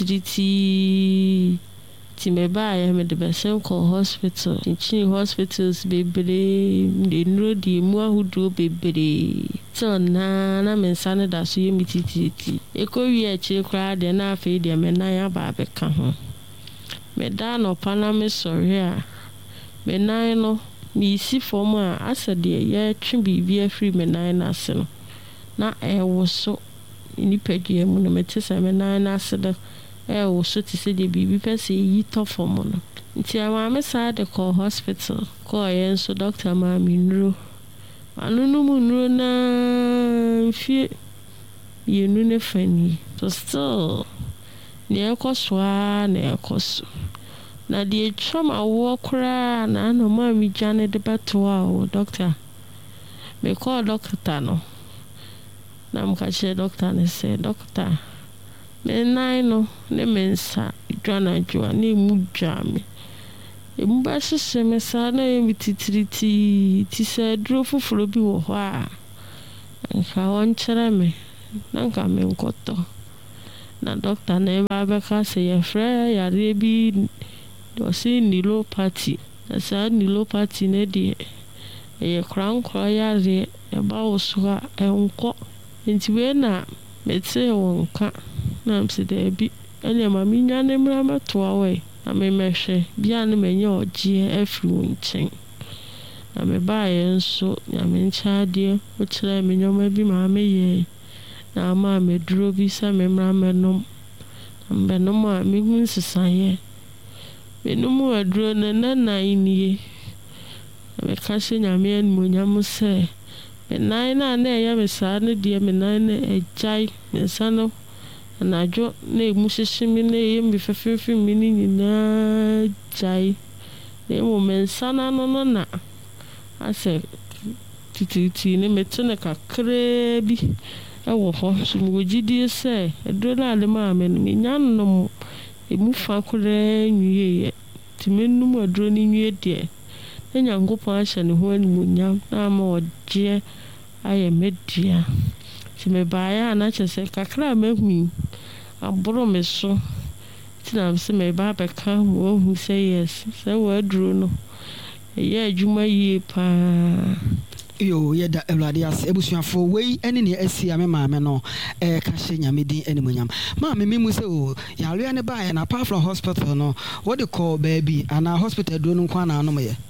mititiriti ti me ba ya me de besen ko hospital chinchini hospitals bebre de nro di mu ahudu bebre so na mensa ne da so ye mititiriti eko wi a chire kra de na afi de me na ya ba be ka ho me da no pana me sori a me na no mi si forma asade ye twi bibia free me nan na ase no na wo so ni pedie mu no mete se me nan na ase da wo so ti se de bibi pese yi to form no nti ama me sa de ko hospital ko ye so doctor ma mi nuro anu no mu nuro na fie ye nu ne fani so still ne ekoswa na ekoso na die chama wo kra na no ma mi jane de batwa o doctor me call doctor no na mka che doctor ne say doctor me nai no ne mensa dwana jwa ne mu jame Emba hyehyɛ me saa na yɛ mititiriti ti sɛ duro foforo bi wɔ hɔ a nka wɔnkyerɛ me na nka menkɔtɔ na doctor na eba bɛka sɛ yɛfrɛ yare bi ɔse neuropathy na saa neuropathy ne deɛ ɛyɛ korankora yare ɛba wo so a ɛnkɔ nti wei na mete wɔ nka na mse daabi ɛne ma menya ne mmra mɛtoa wɔ na memɛhwɛ bia ne manya ɔgyeɛ afiri wo nkyɛn na mebaeɛ nso nyame nkyɛadeɛ wokyerɛ me nyɔma bi ma meyɛ na ama meduro bi sɛ memra mɛnom na mbɛnom a mehu nsesaeɛ menom aduro no na nan nie na meka hyɛ nyame animonyam sɛ menan na ɛyɛ me saa no deɛ menan no agyae me nsa no anadwo na emu hyehye me na ɛyɛ me fɛfɛɛfɛ me no nyinaa gyae na emu me nsa no na asɛ tititi ne mete ne kakraa bi ɛwɔ hɔ so me gyidie sɛ aduro no ade maa me no menya nom emu fa koraa nwie ti menum aduro no nwie deɛ na Nyankopɔn ahyɛ ne ho animonyam na ama ɔgyeɛ ayɛ media ti me baeɛ a na kyɛ sɛ kakra mahu aboro me so ti na mse me ba bɛka mo hu sɛ yes sɛ waduro no ɛyɛ adwuma yie paa yo yɛda awurade ase abusuafo wei ɛne ne asi ame maame no ka hyɛ nyame din animonyam maame memu sɛ o yare ne baeɛ na apart from hospital no wode kɔ baabi ana hospital duro no nkwa na anom yɛ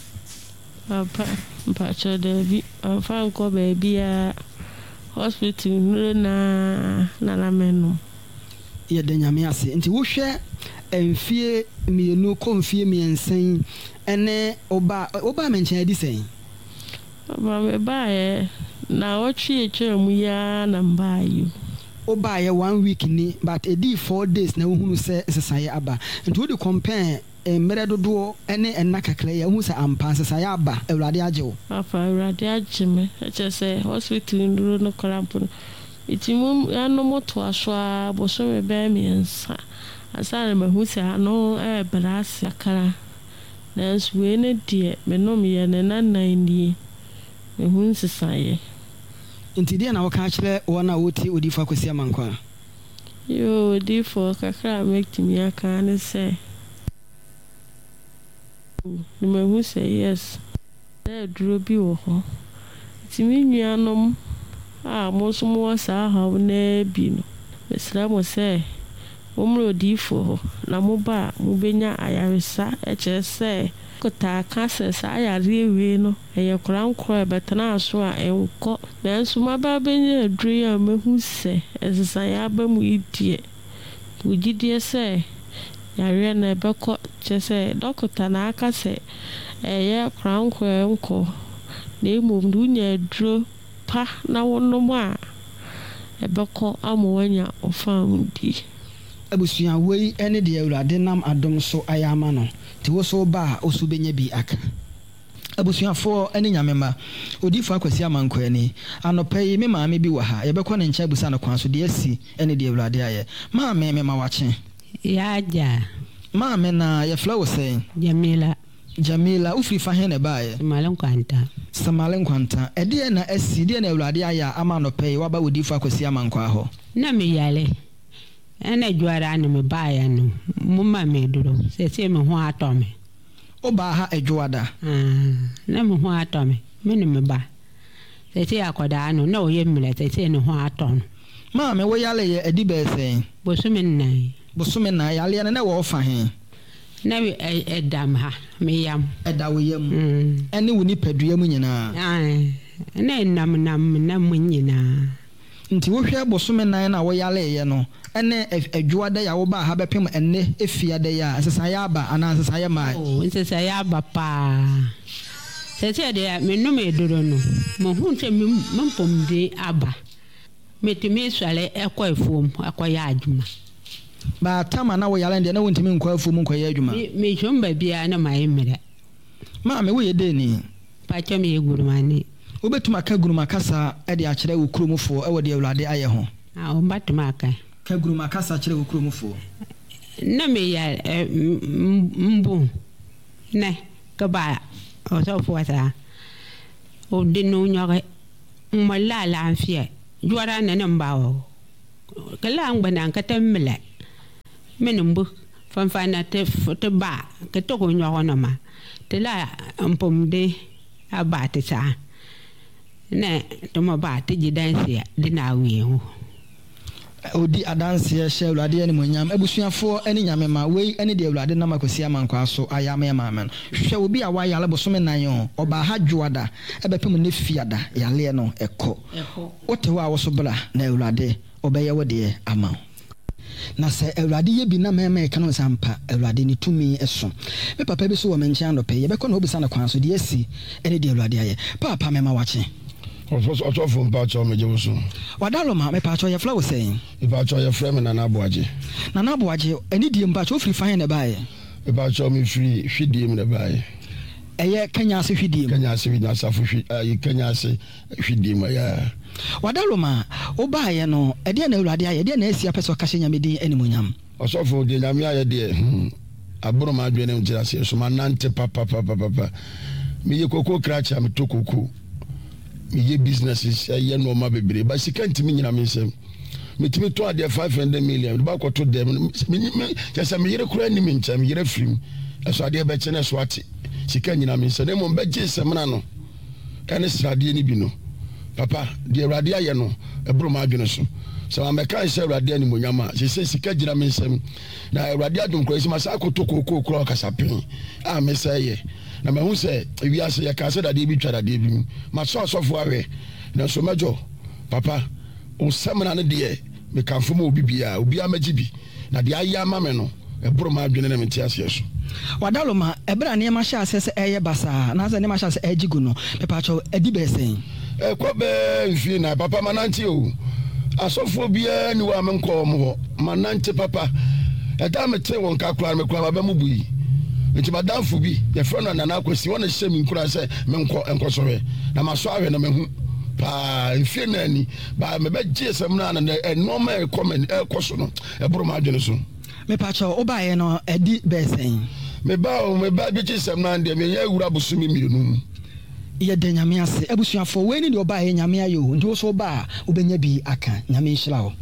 papa mpakyɛ daabi amfa nkɔ baabi a hospital nuro na menom yɛda nyame ase nti wohwɛ mfie mmienu kɔ mfie mmiɛnsa ɛne oba me nkyɛn adi sɛn Mama bae na watchie etwa mu ya na mbayo. Obaye 1 week ni but edi 4 days na wohunu se sesaye aba. Nti wo de compare mere dodo ene enna kakra ya hu se ampa sesaye aba Awurade agye wo. Papa Awurade agye me. Eche se hospital nduro no korampo. Itimu ano moto aso a boso me be me nsa. Asare mahu se ano brasi akara. Na nsuwe ne die me no me ye ne nanan ni. Ehun sesaye nti dia na woka kyerɛ wona woti odifa kwasi amankwa yo odifo kakra make me aka ne sɛ ni mahu sɛ yes na duro bi wɔ hɔ ti mi nuanom a mo so mo sa ha na bi no mesra mo sɛ omro odifo na mo ba mo benya ayaresa ɛkyɛ sɛ kota kasa sa ayare we no eye korankora betana so a enko nanso maba benya adure a mehu se esesa ya ba mu idie wugidie se yare na beko chese dokota na aka se eye korankora enko na emu dunya aduro pa na wonom a ebeko amwanya ofamdi abusua wei ene de Awurade nam adom so ayama no ti wo so ba osu benya bi aka abusuafo ene nyamema odifa kwasi amankwa ni anopai me maame bi wa ha yebekɔ ne nkyɛ busa no kwan so de asi ene de Awurade aye maame me ma wache ya ja maame na ye fla wo sɛn Jamila ufri fa he ne baaye Samalen kwanta ede na asi de na Awurade aye ama anopai waba odifa kwasi amankwa ho na me yale ene juara ne me baaya no mumma me duro se me ho atome oba ha ejuada na me ho atome me ne me ba se akoda no na oye mle se ne ho aton ma me wo yale ye edi be sen bosume na yale na wo fa he na we edam ha me yam eda wo yam ene wo ni padua mu nyina na nam na mu nyina nti wo hwe bosome nan na wo yale ye no ene adwuada ya wo ba ha bepem enne efiade ya asesa ya aba ana asesa ya mai asesa ya aba pa sese de menum edoro no mo hunche mempom de aba metumi swale ekwafuom akoya adwuma ba tama na wo yale de na wontimi nkwafuom nkoya adwuma me jomba bia na mai mre ma me wo ye de ni pa cha me egurumani obetuma ka guruma kasa e de akyere wo kromofo e wo de Awurade aye ho o batuma aka ka guruma kasa akyere wo kromofo na me ya mbu ne ka ba o so fo ta o de no nyore mo la la fie juara ne ne mbawo ka la ngba ka temmele menumbu fanfana te ba ka to ko nyoro no ma te la mpom de abate sa ne to mo ba te jidanse de na wi ho odi adanse ye hye Awurade ne monyam abusuafo ene nyame ma wei ene de Awurade na makosi amankwa so ayama ya mamen hwe obi a wa yale bosome nan yo oba ha dwoada ebepem ne fiada yale no ekọ wote ho a wo so bra na Awurade obeye wo de ama na se Awurade ye bi na meme ka no sampa Awurade ni tumi eso me papa bi so wo mencha ndo pe ye bekọ na obisa na kwan so de asi ene de Awurade aye papa mema wache Ocho from Pacho Mejoso. Wadaloma me Pacho ye flow saying. If Pacho ye frame na Nabuaje. Na Nabuaje any dim Pacho free fine na bae. E Pacho me free hwidim na bae. Eye Kenya se hwidim. Kenya se na safu Kenya se hwidim ya. Wadaloma obaye no e de na Awurade aye de na asi apeso ka hye nyamedin animonyam. Oso for de nyame aye de aburo ma adwene mtira se so manante papa. Me ye koko kracha me to koko. Ye businesses ye no ma bebre ba sika ntimi nyina me nsem metimi to ade 500 million ba ko to dem me yesa me yere kura ni me ncham yere frim eso ade be chene so ate sika nyina me nsem mo be je semna no kan srade ni bi no papa de Awurade aye no ebro ma adwene so am be kan se Awurade ani monyama se sika nyina me nsem na Awurade adum kura sima sa akoto koko kura kasapin a me say na me hu se wi ase ya ka se dade bi twa dade bi ma so asofo awe na so mejo papa o samna ne de me kan fo mo obi amaji bi na de ayi ama me no ebro ma adwene na me ti ase so wadaloma ebra ne ma sha ase eye basa na ase ne ma sha ase ejigu no me pa cho edi be sen ko be mfi na papa mananti o asofo bia ni wa me nko mo mananti papa da me te won ka kura me kura ba mu bui nti madamfo bi ye frona na akwasi wona hye mi nkura se me enko sowe na maso awe na mehu pa mfie na ani ba me be gye sem na normal comment ekoso no ebro ma adwene so me pa cho obaye no edi besen me ba bi gye sem na de me ye wura bosumi mirunu ye de nyame ase abusuafo we ni de obaye nyame ayo nti wo so ba obenya bi aka nyame nhira ho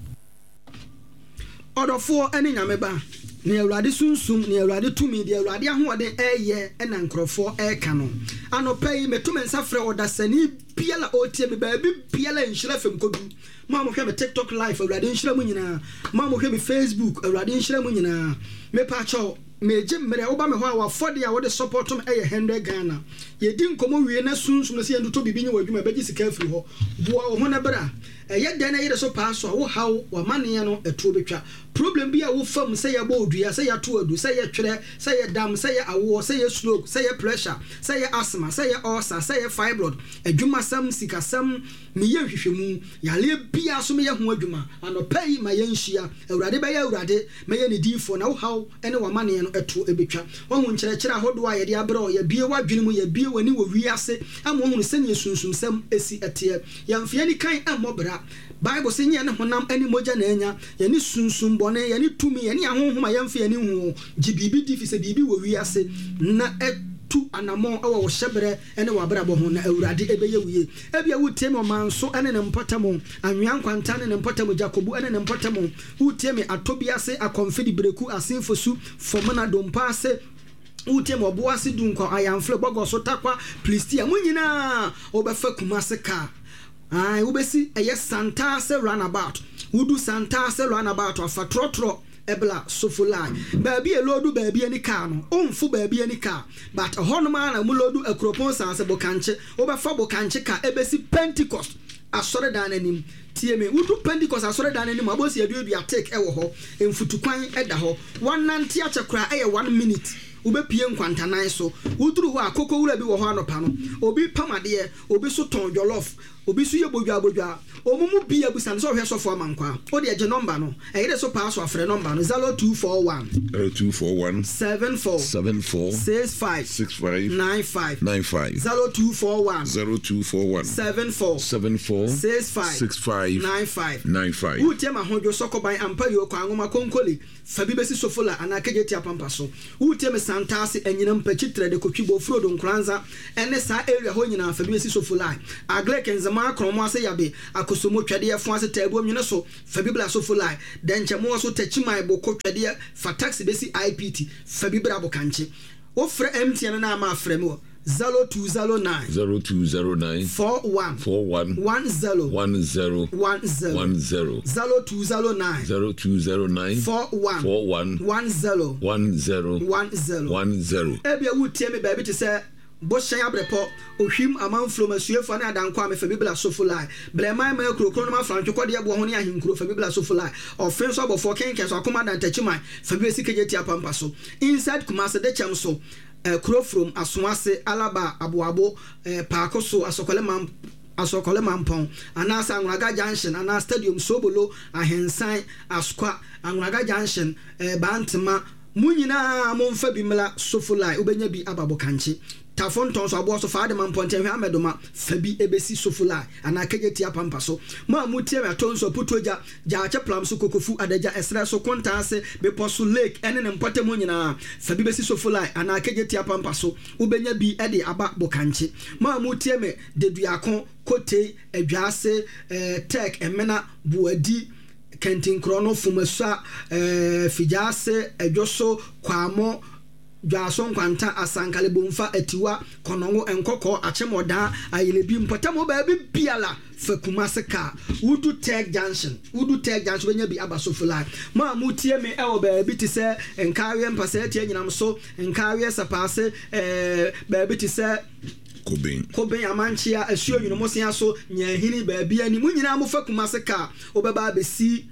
odofo ene nyame ba ne Awurade sunsum ne Awurade tumi de Awurade ahode eye ena nkrofo eka no anopai metum nsafre odasani biala otie me ba bi biala nhira fem kodu ma mo hwe me TikTok live Awurade nhira mu nyina ma mo hwe me Facebook Awurade nhira mu nyina me pa cho meje mere oba me ho a wafode a wode support me eye 100 Ghana ye di nkomo wie na sunsum se yendu to bibi nyi wadwuma beji sika afiri ho boa wo ho na bra eye den na yede so pa so wo haw wa mane no etuo betwa problem bi a wo fam se ya bodua se ya to adu se ya twere se ya dam se ya awo se ya stroke se ya pressure se ya asthma se ya ulcer se ya fibroid adwuma sam sikasam me ye hwehwemu yale bia so me ye ho adwuma anopai ma ye nhia Awurade be ye Awurade me ye ne difo na wo haw ene wa mane no etuo ebetwa wo hu nkyerɛkyerɛ ahodo a ye de abra o ye bie wadwene mu ye bie wani wo wiase amo hu se ne sunsum sam esi etie ye mfie ni kan amobra Bible say nye ne honam ani moja na anya ye ni sunsum bone ye ni tumi ye ni ahonhoma ye mfie ni hu gibibi difi se bibi wo wiase na tu anamo awo wo hyebre ene wa brabo ho na Awurade ebeye wiye ebia wutie me manso ene ne mpotamo anwan kwanta ne mpotamo Jacobu ene ne mpotamo wutie me atobiase akonfidi breku asinfosu fomana dompase utie mo boase dunko ayamfle bogoso takwa plistia munyina obefa kumase ka ubesi eye Santa se runabout udu Santa se runabout afatrotro ebla sofulai baabi elodu baabi ani ka no onfu baabi ani ka but honoma na mulodu akropon sanse bokanche obefa bokanche ka ebesi Pentecost asore dan anim tie me udu Pentecost asore dan anim abosi aduadu atek ewo ho emfutukwan eda ho wanante achekura eye 1 minute ubepie nkwantanan so uduru ho akoko wura bi wo ho anopa no obi pamade obi so ton jollof obi su ye bodwa omumu bi abusan so hwe sofo amankwa o de je number no eyede so pass afre number no 0241 74 65 95 0241 74 65 95 utem ahojo sokoban ampa yo kwa ngoma konkoli fabi besi sofola anakejeti apampa so utem santase enyina mpachitre de kotwibo frodo nkranza ene sa area ho nyina fabi besi sofola aglek enzama akromo ase yabe akosomo twade yefo ase tabo nwene so fabi bla sofola denchemo so tachimai boko twade fa taxi besi IPT fabi bra bokanche wo frɛ MTN na ma frɛ me 0209 41 10 0209 41 10 ebia wutie me baby te sɛ boshan abrepo ohwim amanflo masuefo na adanko amefa bibla sofulai bleman ma krokro no ma francho kode ebo ho ne ahinkro fa bibla sofulai ofen so abofo kenken so akoma dan tachiman fa bi sikejeti apampa so inside kumase de chem so kro from aswase alaba aboabo paako so asokole mampon anasa anwaga junction ana stadium sobolo ahensan askwa anwaga junction bantema munyina momfa bimla sofulai ubenya bi ababo kanche tafonton so abo so faade mamponte hwe amedoma fabi ebesi sofula ana kejeti apampa so ma mutie me atonso putoja jaache plam so kokofu adaja esre so kontase be poso lake ene ne mpote mo nyina fabi besi sofula ana kejeti apampa so ubenya bi ede aba bokanche ma mutie me deduakon kote adwase tek emena buadi kentin krono fumasa fijase edwoso kwamo Jason kwanta asankale bomfa etiwa konongo enkoko achemoda ayelebi mpotamo ba bi biala fakumase ka udu tag junction benya bi abasofula ma mutie me ewo ba bi ti se enkawe mpase tie nyinam so enkawe sapase ba bi ti se Koben amanchia asuo nyuno so nyahini ba bi ani munyina mo fakumase ka obeba besi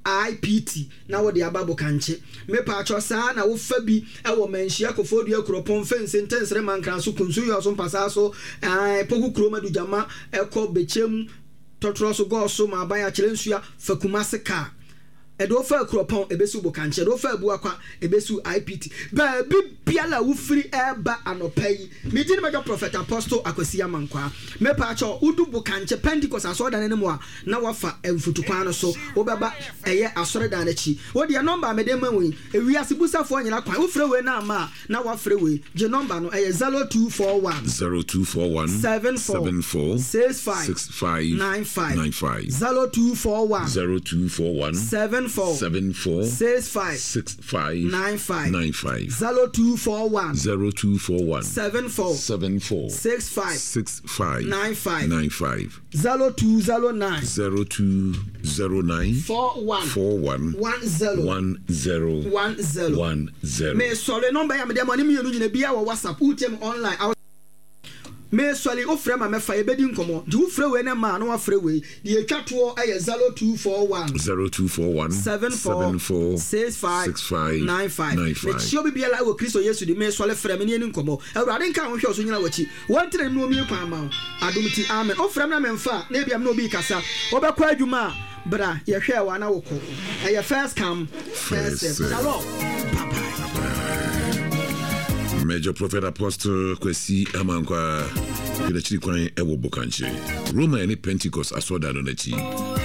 IPT na wo de ababo kanche me pa chosa na wo fa bi e wo manhia kofodu akropon fense ntensere mankran so kunsu yo so mpasa so poku kroma du jama eko bechem totro so go so ma ban ya kire nsua fakumase ka edo fa akropon ebesu bo kanche edo fa abu akwa ebesu IPT ba bi biala wo free eba anopai me di me prophet apostle akwasi amankwa me pa cho udu bo kanche Pentecost asoda ne mo na wafa emfutukwan no so wo beba eye asore dan achi wo de number me dem wen ewi asibusafo nyina kwan wo free we na ama na wa free we je number no eye 0241 74 65 95 0241 74 65 95 0241 74 65 95 0209 41 10 me sorry number ya me dem ani me yenu nyina bia wo WhatsApp utem online me swali ofre ma mefa ebedi nkomo di ofre we na ma na ofre we di etwato aye 0241 74 65 95 me chio bibia la wo Kristo Yesu di me swale frɛ me ni nkomo awurade nka ho hwe so nyina wachi wontre no mi kwa ma adomti amen ofre na memfa na bia me no bi kasa obekwa adwuma bra ye hwe wa na woko aye first come first serve hello Major Prophet Apostle Kwesi Amankwa Kina chiri kwan ewo bokanche Roma ene Pentecost asoda no nachi